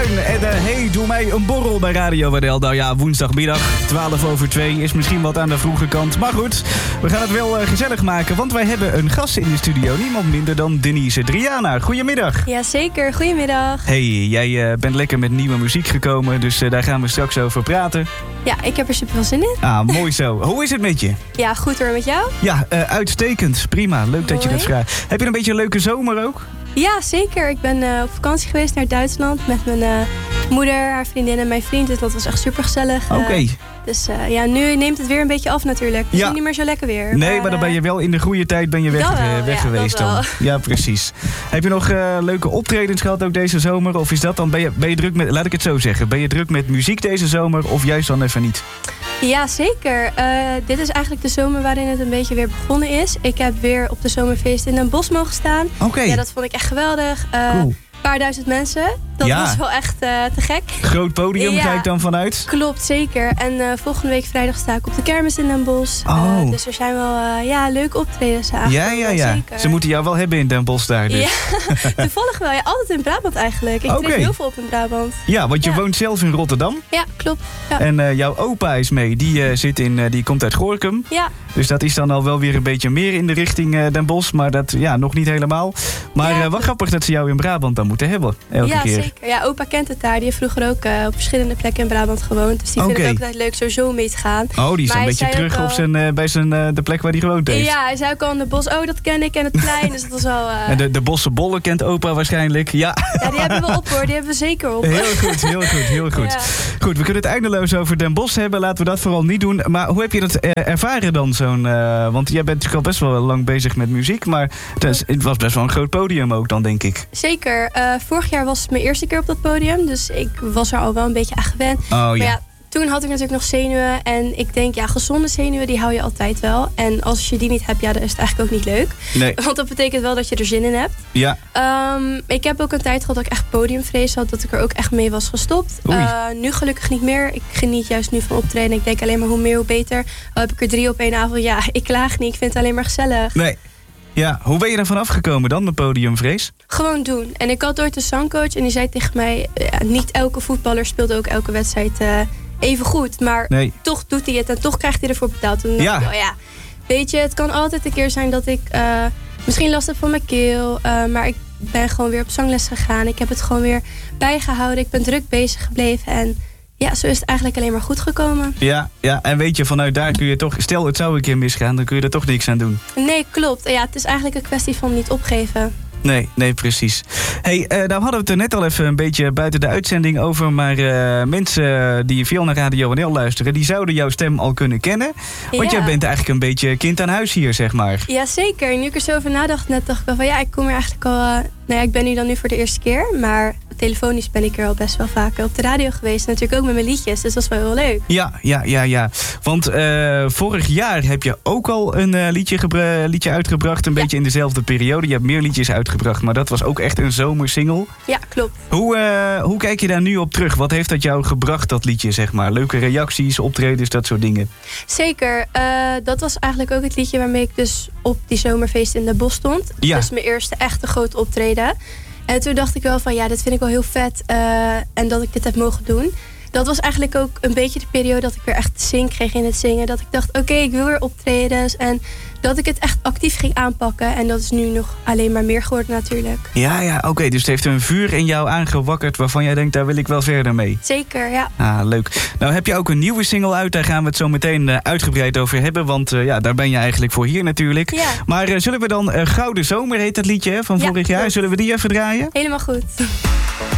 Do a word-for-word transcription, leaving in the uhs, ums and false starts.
En uh, hey, doe mij een borrel bij Radio W N L. Nou ja, woensdagmiddag, twaalf over twee, is misschien wat aan de vroege kant. Maar goed, we gaan het wel uh, gezellig maken, want wij hebben een gast in de studio. Niemand minder dan Denise Driana. Goedemiddag. Jazeker, goedemiddag. Hey, jij uh, bent lekker met nieuwe muziek gekomen, dus uh, daar gaan we straks over praten. Ja, ik heb er super veel zin in. Ah, mooi zo. Hoe is het met je? Ja, goed hoor, met jou? Ja, uh, uitstekend. Prima. Leuk dat je dat vraagt. Heb je een beetje een leuke zomer ook? Ja, zeker. Ik ben uh, op vakantie geweest naar Duitsland met mijn uh, moeder, haar vriendin en mijn vriend. Dus dat was echt super gezellig. Oké. Okay. Uh, dus uh, ja, nu neemt het weer een beetje af natuurlijk. Het ja. is niet meer zo lekker weer. Nee, maar, maar dan ben je wel in de goede tijd ben je weg, wel, uh, weg ja, geweest dan. Ja, precies. Heb je nog uh, leuke optredens gehad ook deze zomer? Of is dat dan, ben je, ben je druk met, laat ik het zo zeggen, ben je druk met muziek deze zomer of juist dan even niet? Ja, zeker. Uh, dit is eigenlijk de zomer waarin het een beetje weer begonnen is. Ik heb weer op de zomerfeest in Den Bosch mogen staan. Oké. Okay. Ja, dat vond ik echt geweldig. Uh, cool. Een paar duizend mensen. Dat ja. was wel echt uh, te gek. Groot podium, ja, ga ik dan vanuit? Klopt, zeker. En uh, volgende week vrijdag sta ik op de kermis in Den Bosch. Oh. Uh, dus er zijn wel uh, ja, leuke optredens eigenlijk. Ja, ja, ja. Zeker. Ze moeten jou wel hebben in Den Bosch daar dus. Ja, toevallig wel. Ja, altijd in Brabant eigenlijk. Ik okay. treed heel veel op in Brabant. Ja, want je ja. woont zelf in Rotterdam. Ja, klopt. Ja. En uh, jouw opa is mee. Die, uh, zit in, uh, die komt uit Gorinchem. Ja. Dus dat is dan al wel weer een beetje meer in de richting uh, Den Bosch. Maar dat ja, nog niet helemaal. Maar ja, uh, wat grappig dat ze jou in Brabant dan moeten hebben. Elke ja, keer. Zeker. Ja, opa kent het daar. Die heeft vroeger ook uh, op verschillende plekken in Brabant gewoond. Dus die okay. vindt het ook altijd leuk sowieso mee te gaan. Oh, die is dan een beetje terug al... op zijn, uh, bij zijn, uh, de plek waar hij gewoond heeft. Ja, hij zei ook al in de bos. Oh, dat ken ik en het plein. Dus dat was wel... Uh... En de, de bosse bollen kent opa waarschijnlijk. Ja. ja, die hebben we op hoor. Die hebben we zeker op. Heel goed, heel goed, heel goed. Ja. Goed, we kunnen het eindeloos over Den Bosch hebben. Laten we dat vooral niet doen. Maar hoe heb je dat uh, ervaren dan? Zo'n, uh, want jij bent natuurlijk al best wel lang bezig met muziek. Maar het, is, het was best wel een groot podium ook dan, denk ik. Zeker. Uh, vorig jaar was het mijn eerste keer op dat podium. Dus ik was er al wel een beetje aan gewend. Oh, ja. Maar ja, toen had ik natuurlijk nog zenuwen. En ik denk, ja, gezonde zenuwen, die hou je altijd wel. En als je die niet hebt, ja, dan is het eigenlijk ook niet leuk. Nee. Want dat betekent wel dat je er zin in hebt. Ja. Um, ik heb ook een tijd gehad dat ik echt podiumvrees had. Dat ik er ook echt mee was gestopt. Uh, nu gelukkig niet meer. Ik geniet juist nu van optreden. Ik denk alleen maar hoe meer, hoe beter. Al heb ik er drie op één avond. Ja, ik klaag niet. Ik vind het alleen maar gezellig. Nee. Ja, hoe ben je er vanaf gekomen dan, de podiumvrees? Gewoon doen. En ik had ooit een zangcoach en die zei tegen mij... Ja, niet elke voetballer speelt ook elke wedstrijd uh, even goed. Maar nee. toch doet hij het en toch krijgt hij ervoor betaald. En dan ja. dacht ik, oh ja, weet je, het kan altijd een keer zijn dat ik uh, misschien last heb van mijn keel. Uh, maar ik ben gewoon weer op zangles gegaan. Ik heb het gewoon weer bijgehouden. Ik ben druk bezig gebleven en... Ja, zo is het eigenlijk alleen maar goed gekomen. Ja, ja, en weet je, vanuit daar kun je toch... Stel, het zou een keer misgaan, dan kun je er toch niks aan doen. Nee, klopt. Ja, het is eigenlijk een kwestie van niet opgeven. Nee, nee, precies. Hey, uh, nou hadden we het er net al even een beetje buiten de uitzending over... maar uh, mensen die veel naar Radio W N L luisteren... die zouden jouw stem al kunnen kennen. Want ja. jij bent eigenlijk een beetje kind aan huis hier, zeg maar. Ja, zeker. Nu ik er zo over nadacht, net dacht ik wel van... ja, ik kom er eigenlijk al... Uh, nou ja, ik ben nu dan nu voor de eerste keer... maar telefonisch ben ik er al best wel vaak op de radio geweest. Natuurlijk ook met mijn liedjes, dus dat is wel heel leuk. Ja, ja, ja, ja. Want uh, vorig jaar heb je ook al een uh, liedje, gebra- liedje uitgebracht. Een ja. beetje in dezelfde periode. Je hebt meer liedjes uitgebracht, maar dat was ook echt een zomersingle. Ja, klopt. Hoe, uh, hoe kijk je daar nu op terug? Wat heeft dat jou gebracht, dat liedje, zeg maar? Leuke reacties, optredens, dat soort dingen? Zeker. Uh, dat was eigenlijk ook het liedje waarmee ik dus op die zomerfeest in Den Bosch stond. Ja. Dus mijn eerste echte grote optreden. En toen dacht ik wel van ja, dit vind ik wel heel vet. Uh, en dat ik dit heb mogen doen. Dat was eigenlijk ook een beetje de periode dat ik weer echt zin kreeg in het zingen. Dat ik dacht, oké, okay, ik wil weer optredens. En dat ik het echt actief ging aanpakken. En dat is nu nog alleen maar meer geworden natuurlijk. Ja, ja, oké. Okay. Dus het heeft een vuur in jou aangewakkerd waarvan jij denkt, daar wil ik wel verder mee. Zeker, ja. Ah, leuk. Nou heb je ook een nieuwe single uit. Daar gaan we het zo meteen uh, uitgebreid over hebben. Want uh, ja, daar ben je eigenlijk voor hier natuurlijk. Ja. Maar uh, zullen we dan uh, Gouden Zomer heet dat liedje hè, van ja, vorig jaar. Klopt. Zullen we die even draaien? Helemaal goed.